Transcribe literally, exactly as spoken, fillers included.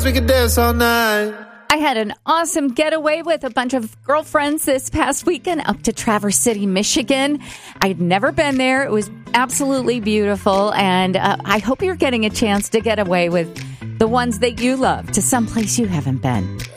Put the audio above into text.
dance, we could dance all night. I had an awesome getaway with a bunch of girlfriends this past weekend up to Traverse City, Michigan. I'd never been there. It was absolutely beautiful, and uh, I hope you're getting a chance to get away with the ones that you love to someplace you haven't been.